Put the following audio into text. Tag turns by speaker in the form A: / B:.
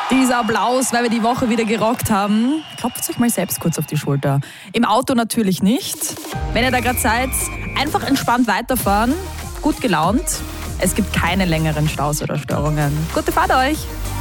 A: Dieser Applaus, weil wir die Woche wieder gerockt haben. Klopft euch mal selbst kurz auf die Schulter. Im Auto natürlich nicht. Wenn ihr da gerade seid, einfach entspannt weiterfahren. Gut gelaunt. Es gibt keine längeren Staus oder Störungen. Gute Fahrt euch!